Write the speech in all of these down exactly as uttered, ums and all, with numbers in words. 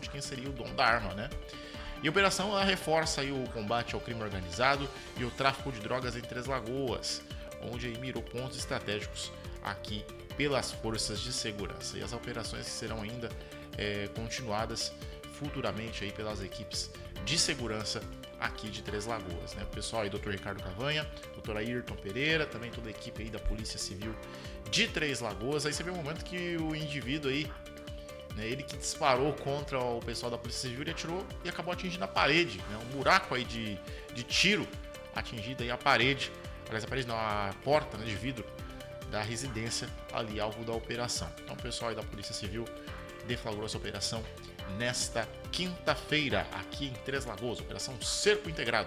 de quem seria o dono da arma, né? E a operação ela reforça aí o combate ao crime organizado e o tráfico de drogas em Três Lagoas, onde aí mirou pontos estratégicos aqui pelas forças de segurança. E as operações que serão ainda é, continuadas futuramente aí pelas equipes de segurança aqui de Três Lagoas, né? O pessoal aí, doutor Ricardo Cavanha, doutor Ayrton Pereira, também toda a equipe aí da Polícia Civil de Três Lagoas. Aí você vê o momento que o indivíduo aí, né, ele que disparou contra o pessoal da Polícia Civil, ele atirou e acabou atingindo a parede, né? Um buraco aí de, de tiro atingido aí a parede, aliás, a parede não, a porta, né, de vidro da residência ali, alvo da operação. Então o pessoal aí da Polícia Civil deflagrou essa operação nesta quinta-feira, aqui em Três Lagoas, operação Cerco Integrado.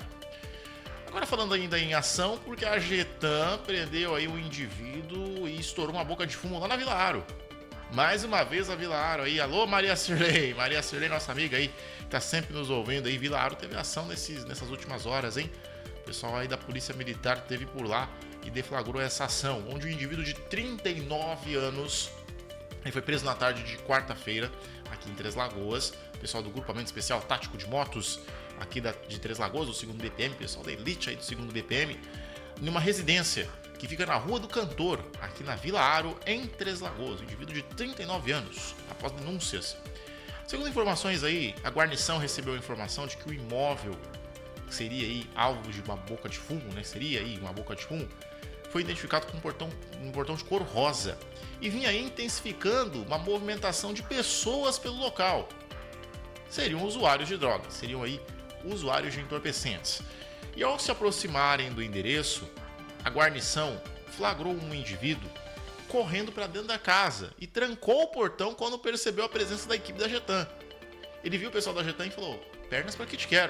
Agora falando ainda em ação, porque a Getan prendeu aí um indivíduo e estourou uma boca de fumo lá na Vila Aro. Mais uma vez a Vila Aro aí, alô Maria Cirlei, Maria Cirlei, nossa amiga aí, tá sempre nos ouvindo aí. Vila Aro teve ação nesses, nessas últimas horas, hein? O pessoal aí da Polícia Militar teve por lá e deflagrou essa ação, onde um indivíduo de trinta e nove anos ele foi preso na tarde de quarta-feira aqui em Três Lagoas. O pessoal do Grupamento Especial Tático de Motos aqui da, de Três Lagoas, do segundo B P M, pessoal da Elite aí do segundo B P M, numa residência que fica na Rua do Cantor, aqui na Vila Aro, em Três Lagoas. Um indivíduo de trinta e nove anos, após denúncias. Segundo informações aí, a guarnição recebeu a informação de que o imóvel que seria aí alvo de uma boca de fumo, né? Seria aí uma boca de fumo, foi identificado com um portão, um portão de cor rosa e vinha aí intensificando uma movimentação de pessoas pelo local. Seriam usuários de drogas, seriam aí usuários de entorpecentes. E ao se aproximarem do endereço, a guarnição flagrou um indivíduo correndo para dentro da casa e trancou o portão quando percebeu a presença da equipe da Getan. Ele viu o pessoal da Getan e falou: pernas para que te quero,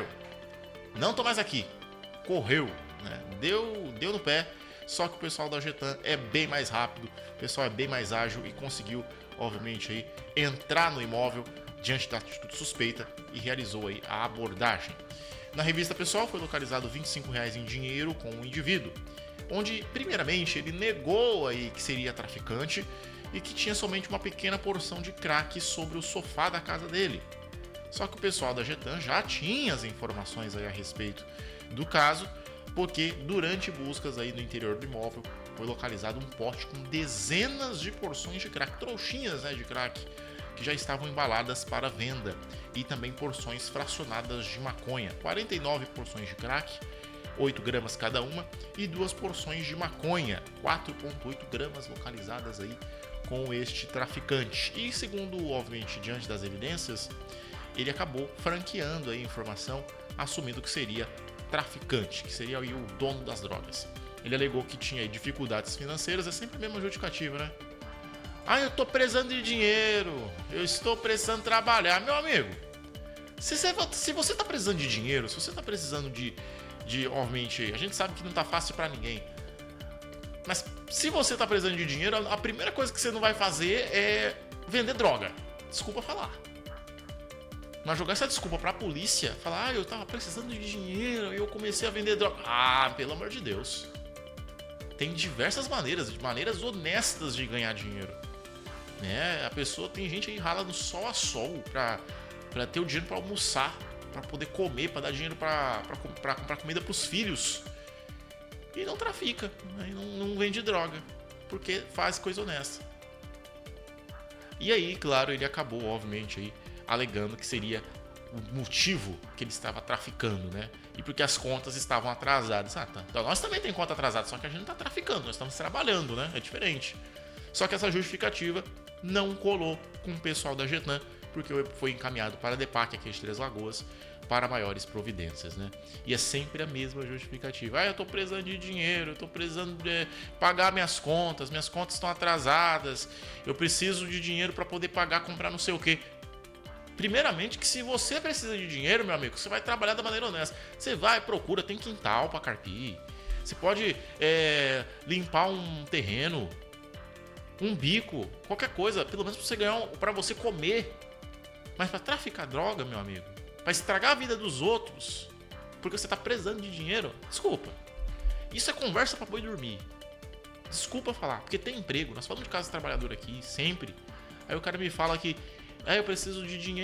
não tô mais aqui. Correu, né? deu, deu no pé. Só que o pessoal da Getan é bem mais rápido, o pessoal é bem mais ágil e conseguiu, obviamente, aí, entrar no imóvel diante da atitude suspeita e realizou aí a abordagem. Na revista pessoal foi localizado vinte e cinco reais em dinheiro com o indivíduo, onde primeiramente ele negou aí que seria traficante e que tinha somente uma pequena porção de crack sobre o sofá da casa dele. Só que o pessoal da Getan já tinha as informações aí a respeito do caso, porque durante buscas aí no interior do imóvel foi localizado um pote com dezenas de porções de crack, trouxinhas, né, de crack, que já estavam embaladas para venda, e também porções fracionadas de maconha, quarenta e nove porções de crack, oito gramas cada uma, e duas porções de maconha, quatro vírgula oito gramas, localizadas aí com este traficante. E segundo, obviamente, diante das evidências, ele acabou franqueando aí a informação, assumindo que seria traficante, que seria aí o dono das drogas. Ele alegou que tinha dificuldades financeiras, é sempre a mesma justificativa, né? Ah, eu tô precisando de dinheiro, eu estou precisando trabalhar. Meu amigo, se você, se você tá precisando de dinheiro, se você tá precisando de, de, obviamente, a gente sabe que não tá fácil pra ninguém, mas se você tá precisando de dinheiro, a primeira coisa que você não vai fazer é vender droga. Desculpa falar. Mas jogar essa desculpa pra polícia, falar, ah, eu tava precisando de dinheiro e eu comecei a vender droga. Ah, pelo amor de Deus. Tem diversas maneiras, de maneiras honestas de ganhar dinheiro. Né? A pessoa, tem gente aí rala no sol a sol pra, pra ter o dinheiro pra almoçar, pra poder comer, pra dar dinheiro pra, pra, pra comprar comida pros filhos. E não trafica, né? não, não vende droga, porque faz coisa honesta. E aí, claro, ele acabou, obviamente, aí, alegando que seria o motivo que ele estava traficando, né? E porque as contas estavam atrasadas. Ah, tá. Então, nós também tem conta atrasada, só que a gente não está traficando, nós estamos trabalhando, né? É diferente. Só que essa justificativa não colou com o pessoal da Getan, porque foi encaminhado para a DEPAC aqui de Três Lagoas para maiores providências, né? E é sempre a mesma justificativa. Ah, eu estou precisando de dinheiro, eu estou precisando de pagar minhas contas, minhas contas estão atrasadas, eu preciso de dinheiro para poder pagar, comprar não sei o quê. Primeiramente, que se você precisa de dinheiro, meu amigo, você vai trabalhar da maneira honesta. Você vai, procura, tem quintal para carpir. Você pode é, limpar um terreno, um bico, qualquer coisa, pelo menos para você ganhar, para você comer. Mas para traficar droga, meu amigo, para estragar a vida dos outros, porque você tá precisando de dinheiro, desculpa. Isso é conversa para boi dormir. Desculpa falar, porque tem emprego. Nós falamos de casa de trabalhador aqui, sempre. Aí o cara me fala que, ah, eu preciso de dinheiro.